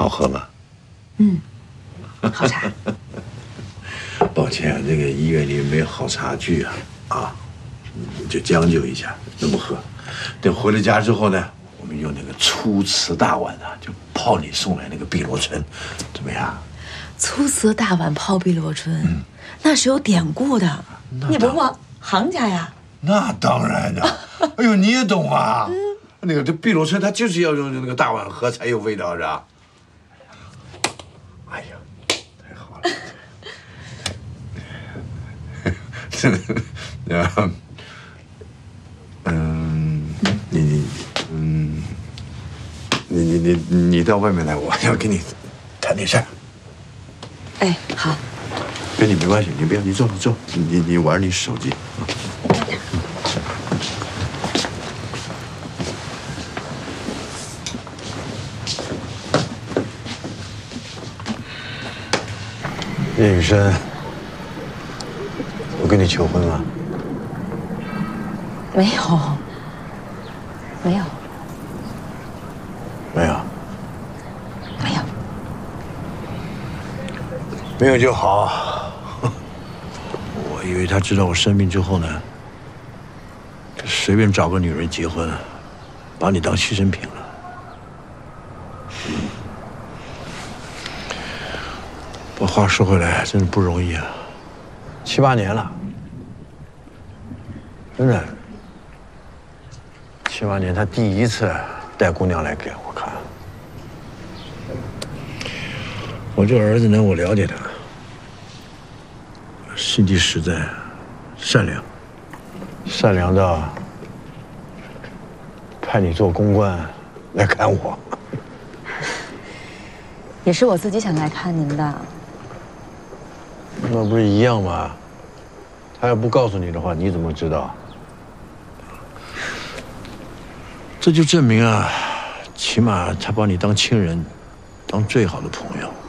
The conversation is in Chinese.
好喝吗？ 嗯，好茶。 抱歉，这个医院里没有好茶具啊，就将就一下，这么喝。等回了家之后呢，我们用那个粗瓷大碗就泡你送来那个碧螺春，怎么样？ 粗瓷大碗泡碧螺春，那是有典故的。你伯伯行家呀？ 那当然的。哎呦，你也懂啊。那个这碧螺春它就是要用那个大碗喝才有味道，是吧？哎呀，太好了。你到外面来，我要跟你谈点事儿。 哎，好。 跟你没关系，你不要，你坐，你玩你手机。叶雨生，我跟你求婚了。 没有，没有， 没有， 没有， 没有就好。我以为他知道我生病之后呢，随便找个女人结婚，把你当牺牲品了。不过话说回来，真的不容易啊，7、8年了，真的。7、8年，他第一次带姑娘来给我看。我这儿子呢，我了解他，心地实在，善良，善良到派你做公关来看我。 也是我自己想来看您的。 那不是一样吗？他要不告诉你的话，你怎么知道？这就证明啊，起码他把你当亲人，当最好的朋友。